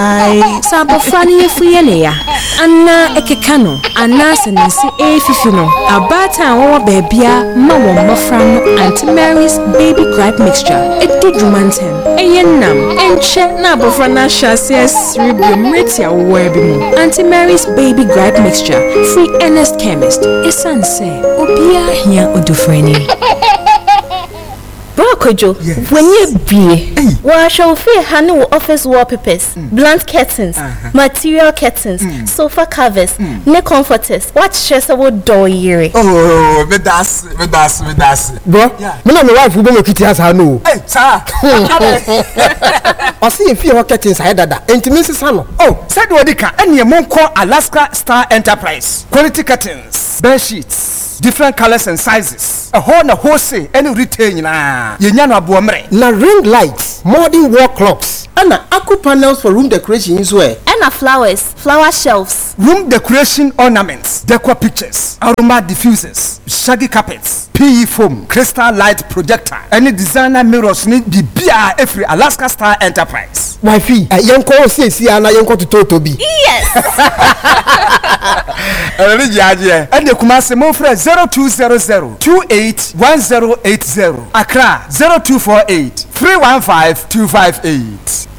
Chai, Sabofani Frienia, Anna Ekekano, Anna Sensi Fifino, Abata or Babia, Mama Mafram, Auntie Mary's baby gripe mixture. It did romantem, a yenam, and check Nabofrana Shassias Ribium Ritia Webimu, Auntie Mary's baby gripe mixture, free Ernest Chemist, Esanse, Obia here Odufreni. Kojo, when you be, well, shall feel handle office wallpapers, blunt curtains, material curtains, sofa covers, neck comforters. What stress about door year? Oh, me das. Bro, me na my wife will make it as I know. Hey, sir. I see if you are curtains I dada. Intimacy sano. Oh, said Wadika, and your mom call Alaska Star Enterprise. Quality curtains, bed sheets. Different colors and sizes. A wholesale any retail na. Yenyana buamre. Na ring lights, modern wall clocks, and aqua panels for room decoration as well. And flowers, flower shelves, room decoration ornaments, decor pictures, aroma diffusers, shaggy carpets, PE foam, crystal light projector. Any designer mirrors need the BR every Alaska Star Enterprise. Wifey, yanko say siana yanko to Totobi. Yes. And the Kumasi Mofre 0200 281080. Accra 0248 315 258.